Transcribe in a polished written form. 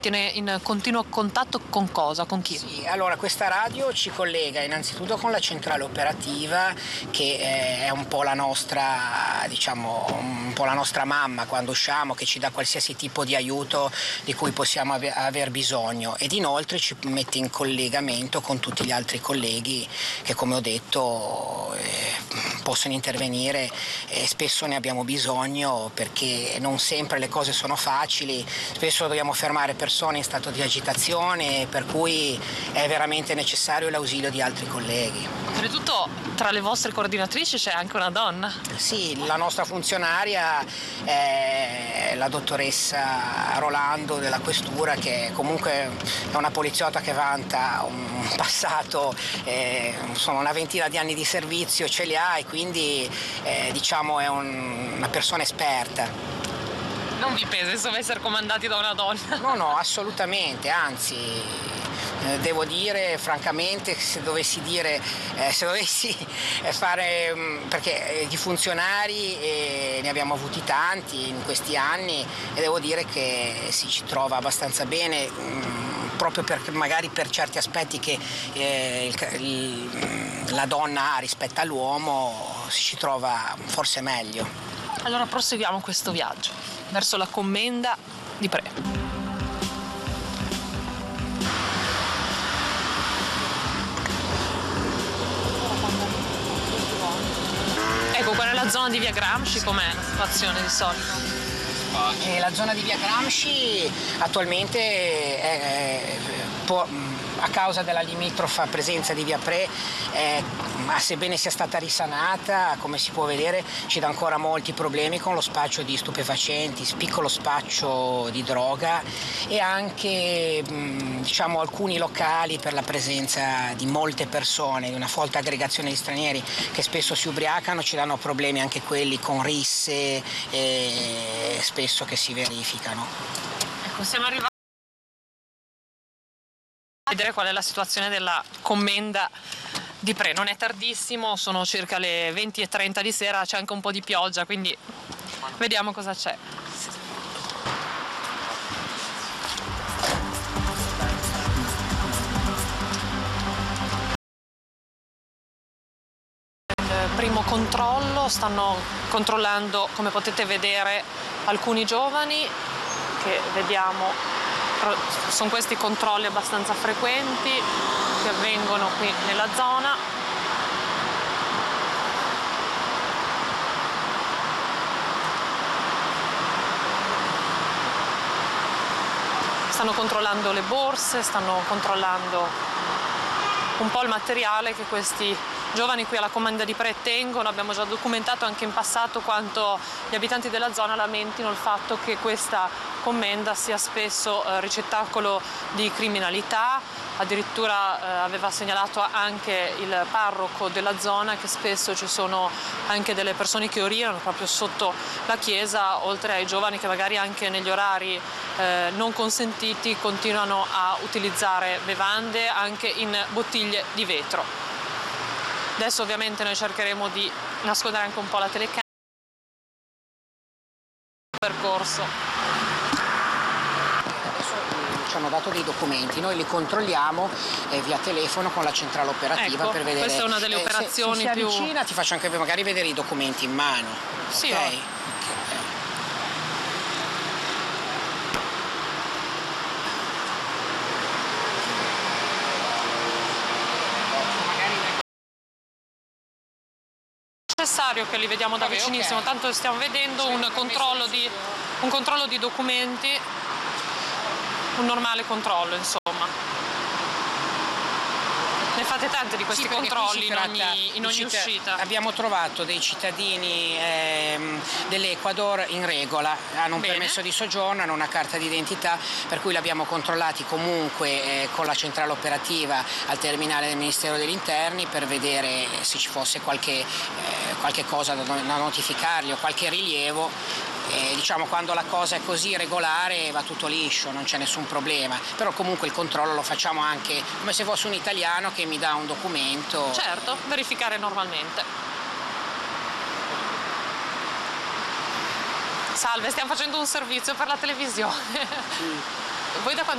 in continuo contatto con cosa? Con chi? Sì, allora questa radio ci collega innanzitutto con la centrale operativa, che è un po' la nostra, diciamo, un po' la nostra mamma quando usciamo, che ci dà qualsiasi tipo di aiuto di cui possiamo aver bisogno, ed inoltre ci mette in collegamento con tutti gli altri colleghi che, come ho detto, possono intervenire, e spesso ne abbiamo bisogno perché non sempre le cose sono facili, spesso dobbiamo fermare persone in stato di agitazione, per cui è veramente necessario l'ausilio di altri colleghi. Oltretutto tra le vostre coordinatrici c'è anche una donna. Sì, la nostra funzionaria è la dottoressa Rolando della Questura, che comunque è una poliziotta che vanta un passato, sono una ventina di anni di servizio, ce li ha, e quindi diciamo è una persona esperta. Non vi pesa insomma essere comandati da una donna? No, assolutamente, anzi, devo dire francamente, se dovessi fare, perché di funzionari ne abbiamo avuti tanti in questi anni, e devo dire che si ci trova abbastanza bene, proprio magari per certi aspetti che la donna ha rispetto all'uomo, si ci trova forse meglio. Allora proseguiamo questo viaggio verso la commenda di Pre. Ecco, qua nella zona di via Gramsci com'è la situazione di solito? La zona di via Gramsci attualmente a causa della limitrofa presenza di via Pre, sebbene sia stata risanata, come si può vedere, ci dà ancora molti problemi con lo spaccio di stupefacenti, piccolo spaccio di droga, e anche diciamo alcuni locali per la presenza di molte persone, di una folta aggregazione di stranieri che spesso si ubriacano, ci danno problemi anche quelli con risse spesso che si verificano. Ecco, siamo arrivati a vedere qual è la situazione della commenda di Pre. Non è tardissimo, sono circa le 20:30 di sera, c'è anche un po' di pioggia, quindi vediamo cosa c'è. Il primo controllo, stanno controllando, come potete vedere, alcuni giovani che vediamo. Sono questi controlli abbastanza frequenti che avvengono qui nella zona. Stanno controllando le borse, stanno controllando un po' il materiale che questi giovani qui alla commenda di Pre tengono. Abbiamo già documentato anche in passato quanto gli abitanti della zona lamentino il fatto che questa commenda sia spesso ricettacolo di criminalità. Addirittura aveva segnalato anche il parroco della zona che spesso ci sono anche delle persone che urinano proprio sotto la chiesa, oltre ai giovani che magari anche negli orari non consentiti continuano a utilizzare bevande anche in bottiglie di vetro. Adesso ovviamente noi cercheremo di nascondere anche un po' la telecamera. Percorso. Adesso ci hanno dato dei documenti, noi li controlliamo via telefono con la centrale operativa, ecco, per vedere. Questa è una delle operazioni se più. Si avvicina, ti faccio anche magari vedere i documenti in mano. Sì, ok? Necessario che li vediamo da vicinissimo, okay. Tanto stiamo vedendo un controllo di documenti, un normale controllo insomma. Ne fate tante di questi controlli in ogni uscita. Abbiamo trovato dei cittadini dell'Ecuador in regola, hanno un permesso di soggiorno, hanno una carta d'identità, per cui li abbiamo controllati comunque con la centrale operativa al terminale del Ministero degli Interni per vedere se ci fosse qualche cosa da notificargli o qualche rilievo. Diciamo, quando la cosa è così regolare va tutto liscio, non c'è nessun problema, però comunque il controllo lo facciamo anche come se fosse un italiano che mi dà un documento. Certo, verificare normalmente. Salve, stiamo facendo un servizio per la televisione. Voi da quando